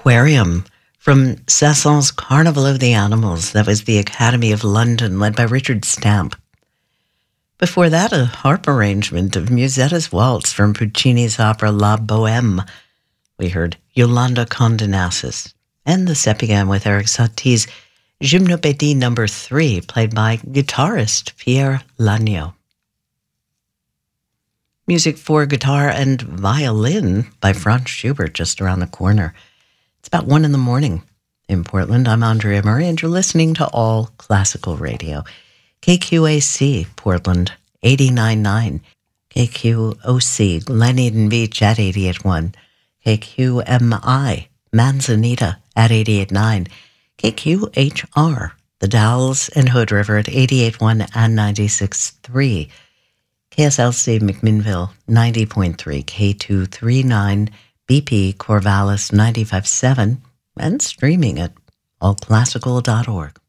Aquarium from Saint-Saëns' Carnival of the Animals. That was the Academy of London, led by Richard Stamp. Before that, a harp arrangement of Musetta's Waltz from Puccini's opera La Bohème. We heard Yolanda Condenassis. And the set began with Erik Satie's Gymnopédie No. 3, played by guitarist Pierre Lagneau. Music for guitar and violin by Franz Schubert just around the corner. It's about 1 a.m. in Portland. I'm Andrea Murray, and you're listening to All Classical Radio. KQAC, Portland, 89.9. KQOC, Gleneden Beach at 88.1. KQMI, Manzanita at 88.9. KQHR, The Dalles and Hood River at 88.1 and 96.3. KSLC McMinnville 90.3, K239, BP Corvallis 95.7, and streaming at allclassical.org.